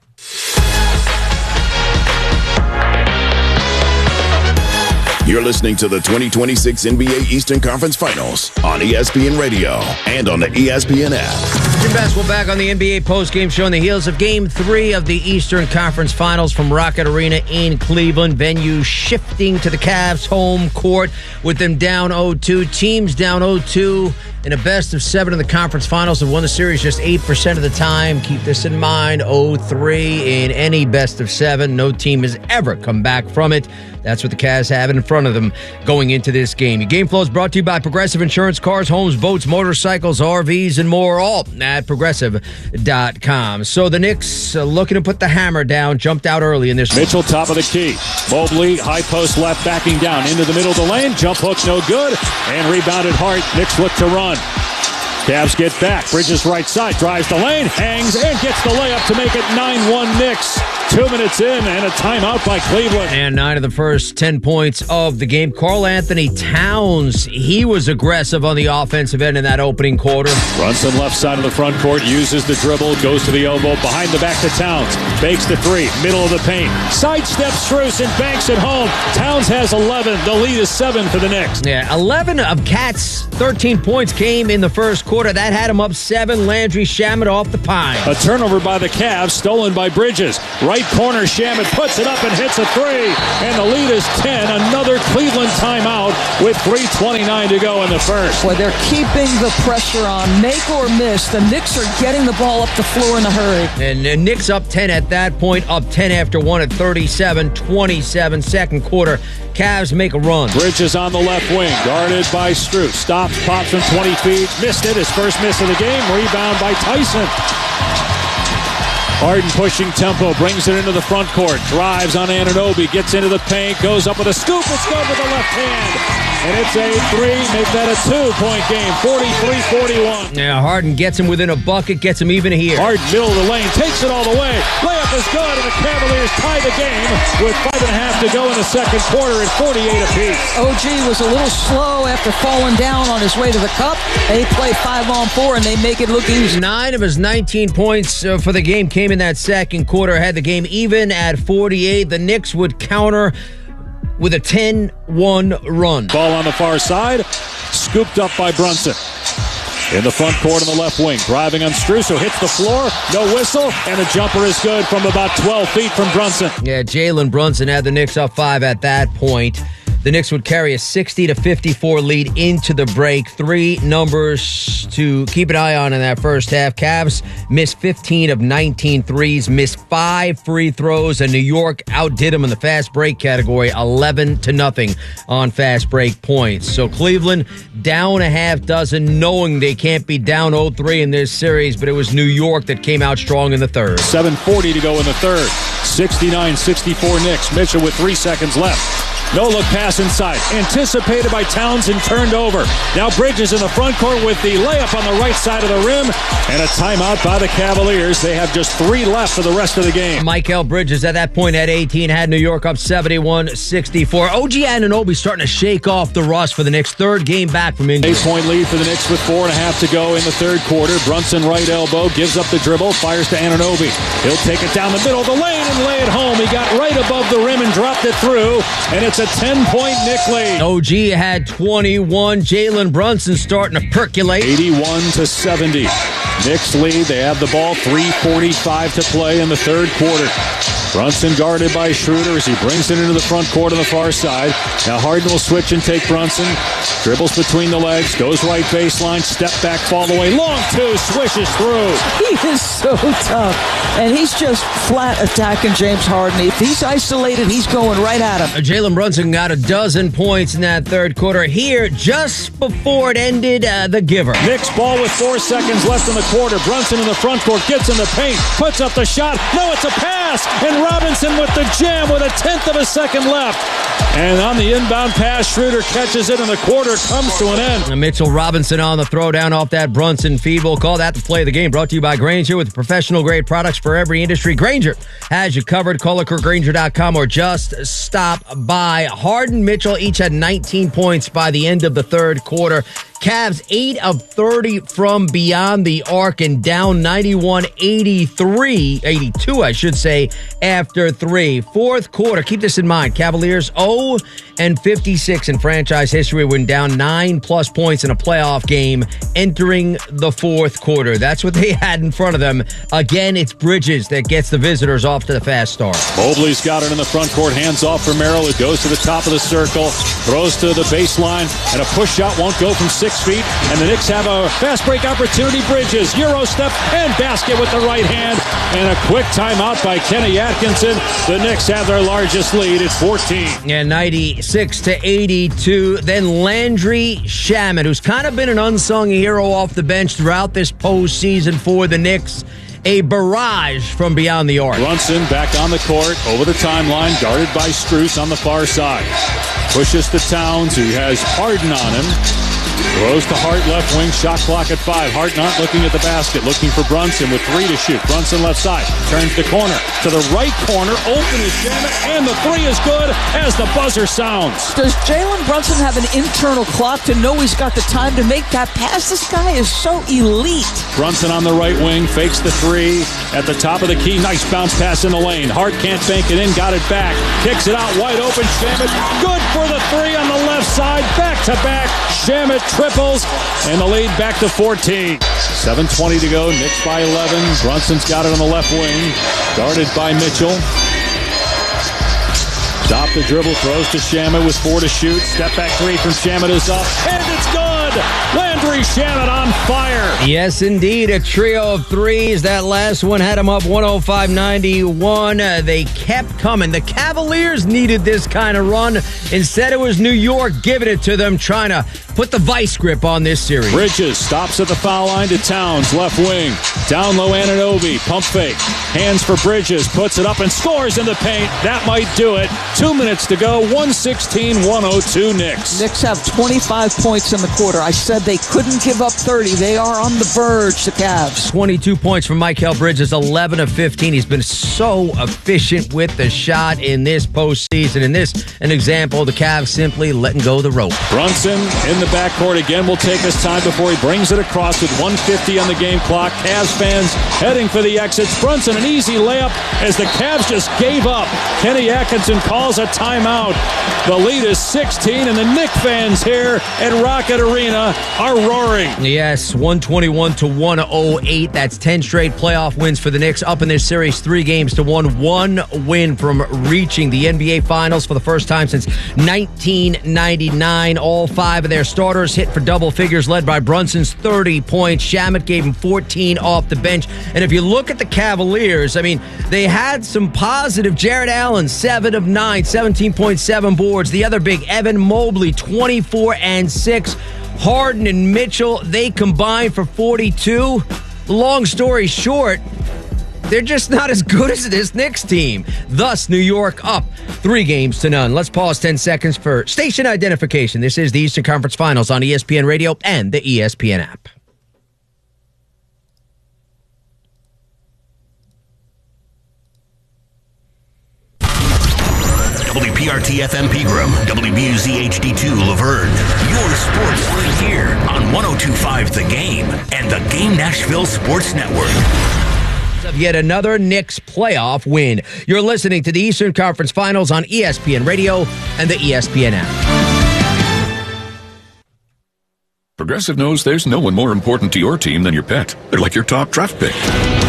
Speaker 15: You're listening to the 2026 NBA Eastern Conference Finals on ESPN Radio and on the ESPN app.
Speaker 8: Jim Basquill back on the NBA postgame show on the heels of Game 3 of the Eastern Conference Finals from Rocket Arena in Cleveland. Venue shifting to the Cavs' home court with them down 0-2. Teams down 0-2 in a best of 7 in the conference finals have won the series just 8% of the time. Keep this in mind, 0-3 in any best of 7. No team has ever come back from it. That's what the Cavs have in front of them going into this game. Your game flow is brought to you by Progressive Insurance, cars, homes, boats, motorcycles, RVs, and more, all at Progressive.com. So the Knicks looking to put the hammer down, jumped out early in this.
Speaker 1: Mitchell, top of the key. Mobley, high post left, backing down into the middle of the lane. Jump hook, no good. And rebounded Hart. Knicks look to run. Cavs get back. Bridges right side, drives the lane, hangs, and gets the layup to make it 9-1 Knicks. 2 minutes in, and a timeout by Cleveland.
Speaker 8: And 9 of the first 10 points of the game. Karl Anthony Towns, he was aggressive on the offensive end in that opening quarter.
Speaker 1: Brunson left side of the front court, uses the dribble, goes to the elbow, behind the back to Towns. Fakes the three, middle of the paint. Sidesteps Strus and banks it home. Towns has 11. The lead is 7 for the Knicks.
Speaker 8: Yeah, 11 of Cat's 13 points came in the first quarter. That had him up 7. Landry Shamet off the pine.
Speaker 1: A turnover by the Cavs, stolen by Bridges. Right corner, Shamet puts it up and hits a three. And the lead is 10. Another Cleveland timeout with 3:29 to go in the first.
Speaker 10: Boy, they're keeping the pressure on. Make or miss. The Knicks are getting the ball up the floor in a hurry.
Speaker 8: And the Knicks up 10 at that point, up 10 after 1 at 37-27. Second quarter, Cavs make a run.
Speaker 1: Bridges on the left wing, guarded by Strus. Stops, pops from 20 feet. Missed it, his first miss of the game. Rebound by Tyson. Harden pushing tempo, brings it into the front court. Drives on Anunoby, gets into the paint, goes up with a scoop. It's good with the left hand. And it's a three, make that a 2-point game, 43-41.
Speaker 8: Yeah, Harden gets him within a bucket, gets him even here.
Speaker 1: Harden, middle of the lane, takes it all the way. Layup is good, and the Cavaliers tie the game with 5.5 to go in the second quarter at 48 apiece.
Speaker 10: OG was a little slow after falling down on his way to the cup. They play 5-on-4, and they make it look easy.
Speaker 8: 9 of his 19 points for the game came in that second quarter. Had the game even at 48. The Knicks would counter with a 10-1 run.
Speaker 1: Ball on the far side, scooped up by Brunson. In the front court on the left wing, driving on Strus, who hits the floor, no whistle, and the jumper is good from about 12 feet from Brunson.
Speaker 8: Yeah, Jalen Brunson had the Knicks up 5 at that point. The Knicks would carry a 60-54 lead into the break. 3 numbers to keep an eye on in that first half. Cavs missed 15 of 19 threes, missed 5 free throws, and New York outdid them in the fast break category, 11-0 on fast break points. So Cleveland down a half dozen, knowing they can't be down 0-3 in this series, but it was New York that came out strong in the third.
Speaker 1: 7:40 to go in the third. 69-64 Knicks. Mitchell with 3 seconds left. No look pass inside. Anticipated by Towns and turned over. Now Bridges in the front court with the layup on the right side of the rim. And a timeout by the Cavaliers. They have just 3 left for the rest of the game.
Speaker 8: Mikal Bridges at that point at 18 had New York up 71-64. OG Anunoby starting to shake off the rust for the Knicks. Third game back from injury.
Speaker 1: 8-point lead for the Knicks with 4.5 to go in the third quarter. Brunson right elbow, gives up the dribble, fires to Anunoby. He'll take it down the middle of the lane and lay it home. He got right above the rim and dropped it through. And it's a 10-point Knick lead.
Speaker 8: OG had 21. Jalen Brunson starting to percolate.
Speaker 1: 81-70. Knicks lead. They have the ball. 3:45 to play in the third quarter. Brunson guarded by Schroeder as he brings it into the front court on the far side. Now Harden will switch and take Brunson. Dribbles between the legs. Goes right baseline. Step back. Fall away. Long two. Swishes through.
Speaker 10: He is so tough. And he's just flat attacking James Harden. If he's isolated, he's going right at him.
Speaker 8: Jalen Brunson got 12 points in that third quarter. Here, just before it ended, the giver.
Speaker 1: Knicks ball with 4 seconds left in the quarter. Brunson in the front court. Gets in the paint. Puts up the shot. No, it's a pass. And Robinson with the jam with 1/10 of a second left. And on the inbound pass, Schroeder catches it, and the quarter comes to an end.
Speaker 8: And Mitchell Robinson on the throwdown off that Brunson feed. We'll call that the play of the game. Brought to you by Grainger with professional-grade products for every industry. Grainger has you covered. Call Grainger.com or just stop by. Harden, Mitchell each had 19 points by the end of the third quarter. Cavs 8 of 30 from beyond the arc and down 82 I should say, after 3. Fourth quarter, keep this in mind, Cavaliers 0-56 in franchise history when down 9+ points in a playoff game entering the fourth quarter. That's what they had in front of them. Again, it's Bridges that gets the visitors off to the fast start.
Speaker 1: Mobley's got it in the front court, hands off for Merrill. It goes to the top of the circle, throws to the baseline, and a push shot won't go from 6 feet. And the Knicks have a fast break opportunity. Bridges, Euro step, and basket with the right hand. And a quick timeout by Kenny Atkinson. The Knicks have their largest lead at 14.
Speaker 8: Yeah, 96-82. Then Landry Shamet, who's kind of been an unsung hero off the bench throughout this postseason for the Knicks. A barrage from beyond the arc.
Speaker 1: Brunson back on the court, over the timeline, guarded by Strus on the far side. Pushes to Towns, who has Harden on him. Throws to Hart, left wing, shot clock at 5. Hart not looking at the basket, looking for Brunson with 3 to shoot. Brunson left side, turns the corner to the right corner. Open is Shamet, and the 3 is good as the buzzer sounds.
Speaker 10: Does Jalen Brunson have an internal clock to know he's got the time to make that pass? This guy is so elite.
Speaker 1: Brunson on the right wing, fakes the 3 at the top of the key. Nice bounce pass in the lane. Hart can't bank it in, got it back. Kicks it out wide open. Shamet, good for the 3 on the left side. Back to back. Shamet triples, and the lead back to 14. 7:20 to go. Knicks by 11. Brunson's got it on the left wing. Guarded by Mitchell. Stop the dribble, throws to Shamet with 4 to shoot. Step back 3 from Shamet is up, and it's good! Landry Shamet on fire!
Speaker 8: Yes, indeed, a trio of threes. That last one had him up 105-91. They kept coming. The Cavaliers needed this kind of run. Instead, it was New York giving it to them, trying to put the vice grip on this series.
Speaker 1: Bridges stops at the foul line to Towns, left wing. Down low, Anunoby, pump fake. Hands for Bridges, puts it up and scores in the paint. That might do it. 2 minutes to go, 116-102 Knicks.
Speaker 10: Knicks have 25 points in the quarter. I said they couldn't give up 30. They are on the verge, the Cavs.
Speaker 8: 22 points from Mikal Bridges, 11 of 15. He's been so efficient with the shot in this postseason. And this, an example, the Cavs simply letting go of the rope.
Speaker 1: Brunson in the backcourt again will take his time before he brings it across with 1:50 on the game clock. Cavs fans heading for the exits. Brunson, an easy layup as the Cavs just gave up. Kenny Atkinson calls a timeout. The lead is 16, and the Knick fans here at Rocket Arena are roaring.
Speaker 8: Yes, 121-108. That's 10 straight playoff wins for the Knicks. Up in this series, 3 games to 1. 1 win from reaching the NBA Finals for the first time since 1999. All 5 of their starters hit for double figures, led by Brunson's 30 points. Shamet gave him 14 off the bench. And if you look at the Cavaliers, I mean, they had some positive. Jarrett Allen, 7 of 9, 17.7 boards. The other big, Evan Mobley, 24 and 6. Harden and Mitchell, they combined for 42. Long story short, they're just not as good as this Knicks team. Thus, New York up 3 games to none. Let's pause 10 seconds for station identification. This is the Eastern Conference Finals on ESPN Radio and the ESPN app.
Speaker 4: WPRT FM Pegram, WBUZ HD2 Laverne. Your sports league here on 102.5 The Game and the Game Nashville Sports Network.
Speaker 8: Yet another Knicks playoff win. You're listening to the Eastern Conference Finals on ESPN Radio and the ESPN app.
Speaker 2: Progressive knows there's no one more important to your team than your pet. They're like your top draft pick.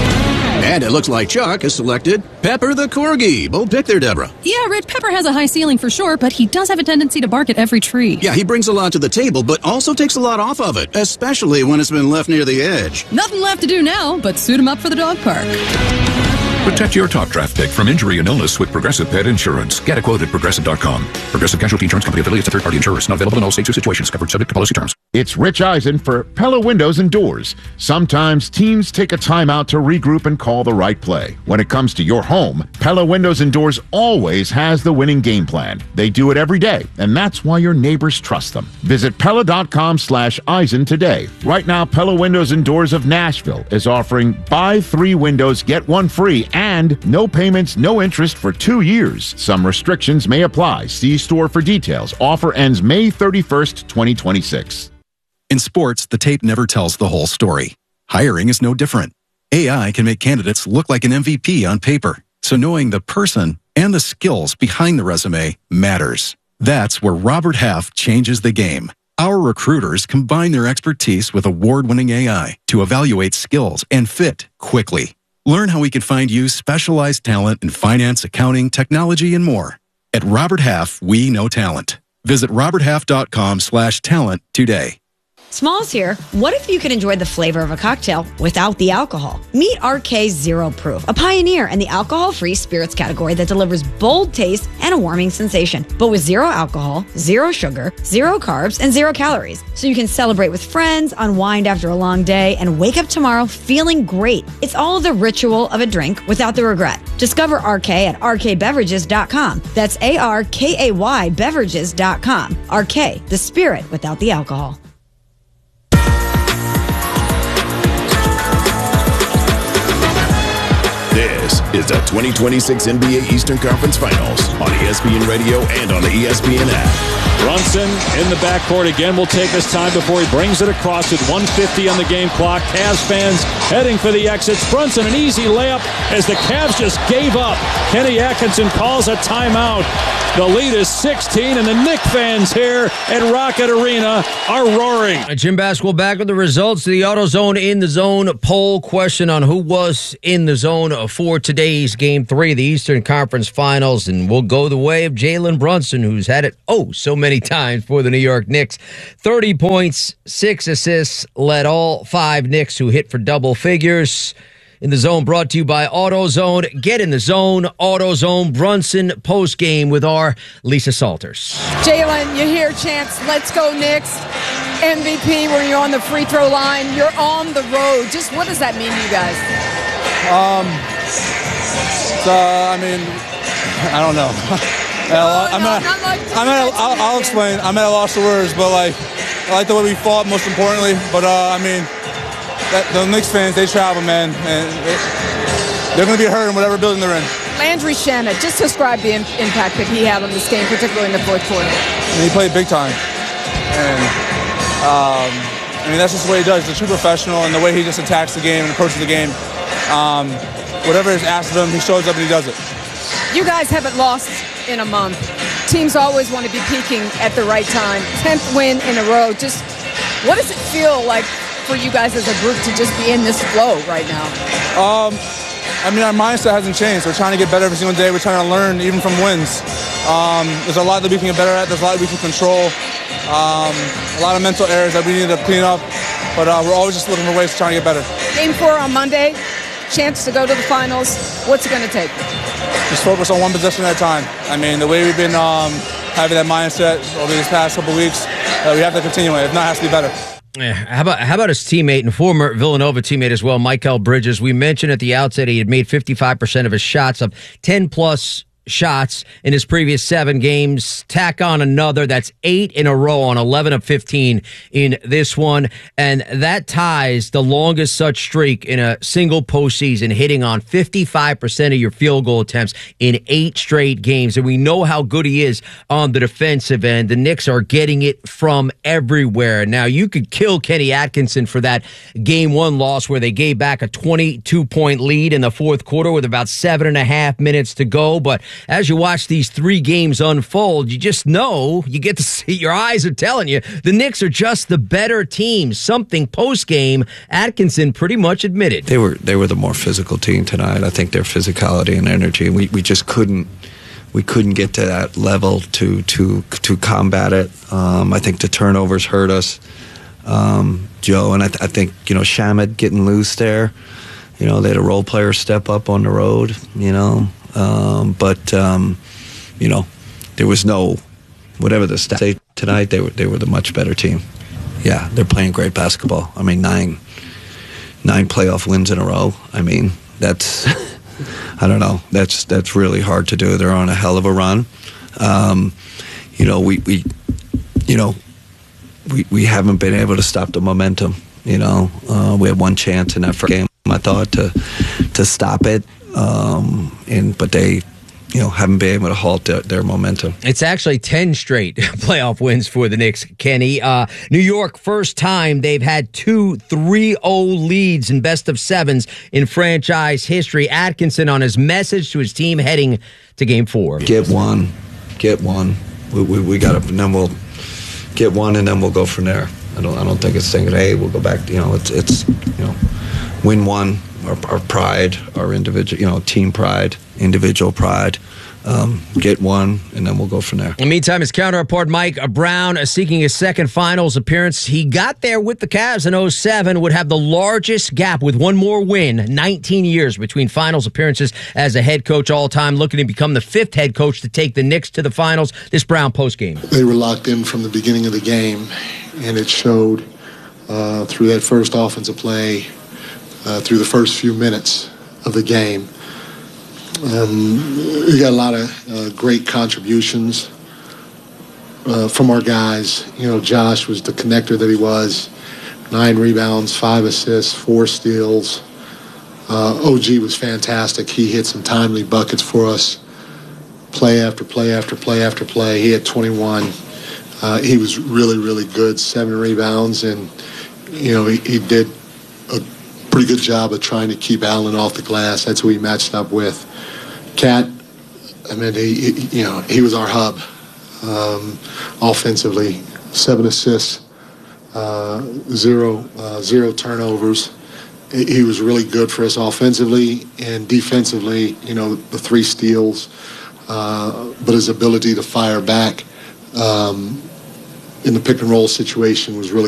Speaker 3: And it looks like Chuck has selected Pepper the Corgi. Bold pick there, Deborah.
Speaker 5: Yeah, Red Pepper has a high ceiling for sure, but he does have a tendency to bark at every tree.
Speaker 3: Yeah, he brings a lot to the table, but also takes a lot off of it, especially when it's been left near the edge.
Speaker 5: Nothing left to do now but suit him up for the dog park.
Speaker 2: Protect your top draft pick from injury and illness with Progressive Pet Insurance. Get a quote at Progressive.com. Progressive Casualty Insurance Company affiliates and third-party insurers. Not available in all states or situations. Covered subject to policy terms.
Speaker 6: It's Rich Eisen for Pella Windows and Doors. Sometimes teams take a timeout to regroup and call the right play. When it comes to your home, Pella Windows and Doors always has the winning game plan. They do it every day, and that's why your neighbors trust them. Visit Pella.com/Eisen today. Right now, Pella Windows and Doors of Nashville is offering buy 3 windows, get 1 free, and no payments, no interest for 2 years. Some restrictions may apply. See store for details. Offer ends May 31st, 2026.
Speaker 25: In sports, the tape never tells the whole story. Hiring is no different. AI can make candidates look like an MVP on paper, so knowing the person and the skills behind the resume matters. That's where Robert Half changes the game. Our recruiters combine their expertise with award-winning AI to evaluate skills and fit quickly. Learn how we can find you specialized talent in finance, accounting, technology, and more. At Robert Half, we know talent. Visit roberthalf.com/talent today.
Speaker 26: Smalls here. What if you could enjoy the flavor of a cocktail without the alcohol? Meet RK Zero Proof, a pioneer in the alcohol-free spirits category that delivers bold taste and a warming sensation, but with 0 alcohol, 0 sugar, 0 carbs, and 0 calories. So you can celebrate with friends, unwind after a long day, and wake up tomorrow feeling great. It's all the ritual of a drink without the regret. Discover RK at rkbeverages.com. That's ARKAY beverages.com. RK, the spirit without the alcohol.
Speaker 15: This is the 2026 NBA Eastern Conference Finals on ESPN Radio and on the ESPN app.
Speaker 1: Brunson in the backcourt again will take his time before he brings it across with 1:50 on the game clock. Cavs fans heading for the exits. Brunson, an easy layup as the Cavs just gave up. Kenny Atkinson calls a timeout. The lead is 16, and the Knick fans here at Rocket Arena are roaring.
Speaker 8: Jim Basketball back with the results of the AutoZone In the Zone poll question on who was in the zone for today's Game 3 of the Eastern Conference Finals, and we'll go the way of Jalen Brunson, who's had it so many times for the New York Knicks. 30 points, 6 assists, led all 5 Knicks who hit for double figures. In the Zone brought to you by AutoZone. Get in the zone. AutoZone Brunson post-game with our Lisa Salters.
Speaker 21: Jalen, you hear chants, "Let's go Knicks." MVP when you're on the free throw line. You're on the road. Just what does that mean to you guys?
Speaker 7: I don't know. I'll explain. I'm at a loss of words, but I like the way we fought, most importantly. But the Knicks fans, they travel, man, and they're going to be hurt in whatever building they're in.
Speaker 21: Landry Shamet, just describe the impact that he had on this game, particularly in the fourth quarter.
Speaker 7: And he played big time, and that's just the way he does. He's a true professional, and the way he just attacks the game and approaches the game. Whatever is asked of him, he shows up and he does it.
Speaker 21: You guys haven't lost in a month. Teams always want to be peaking at the right time. 10th win in a row. Just what does it feel like for you guys as a group to just be in this flow right now?
Speaker 7: Our mindset hasn't changed. We're trying to get better every single day. We're trying to learn even from wins. There's a lot that we can get better at. There's a lot we can control. A lot of mental errors that we need to clean up. But we're always just looking for ways to try and get better.
Speaker 21: Game 4 on Monday. Chance to go to the finals. What's it going to take?
Speaker 7: Just focus on one possession at a time. The way we've been having that mindset over these past couple weeks, we have to continue it. If not, it has to be better.
Speaker 8: Yeah, how about his teammate and former Villanova teammate as well, Mikal Bridges? We mentioned at the outset he had made 55% of his shots, up 10-plus shots in his previous 7 games. Tack on another. That's 8 in a row on 11 of 15 in this one. And that ties the longest such streak in a single postseason, hitting on 55% of your field goal attempts in 8 straight games. And we know how good he is on the defensive end. The Knicks are getting it from everywhere. Now, you could kill Kenny Atkinson for that Game 1 loss where they gave back a 22-point lead in the fourth quarter with about 7.5 minutes to go. But as you watch these 3 games unfold, you just know, you get to see, your eyes are telling you, the Knicks are just the better team. Something post-game, Atkinson pretty much admitted.
Speaker 9: They were the more physical team tonight. I think their physicality and energy, we just couldn't get to that level to combat it. I think the turnovers hurt us, Joe, and I think, Shamet getting loose there. They had a role player step up on the road, but there was no, whatever the stats tonight, they were the much better team. Yeah, they're playing great basketball. 9 playoff wins in a row. That's, I don't know, that's really hard to do. They're on a hell of a run. We haven't been able to stop the momentum. We had one chance in that first game, I thought, to stop it. But they, haven't been able to halt their momentum.
Speaker 8: It's actually 10 straight playoff wins for the Knicks, Kenny. New York, first time they've had 2 3-0 leads in best of 7s in franchise history. Atkinson on his message to his team heading to Game 4.
Speaker 9: Get one. We got to, and then we'll get one, and then we'll go from there. I don't think it's thinking, hey, we'll go back. It's win one. Our pride, our individual, team pride, individual pride. Get one, and then we'll go from there.
Speaker 8: In the meantime, his counterpart, Mike Brown, seeking his second finals appearance. He got there with the Cavs in 2007, would have the largest gap with one more win, 19 years between finals appearances as a head coach all time, looking to become the 5th head coach to take the Knicks to the finals. This Brown postgame.
Speaker 11: They were locked in from the beginning of the game, and it showed through that first offensive play, through the first few minutes of the game. We got a lot of great contributions from our guys. Josh was the connector that he was. 9 rebounds, 5 assists, 4 steals. OG was fantastic. He hit some timely buckets for us, play after play after play after play. He had 21. He was really, really good, 7 rebounds, and, he did a pretty good job of trying to keep Allen off the glass. That's who he matched up with. Cat, I mean, he was our hub offensively. 7 assists, zero turnovers. He was really good for us offensively and defensively, the 3 steals, but his ability to fire back in the pick and roll situation was really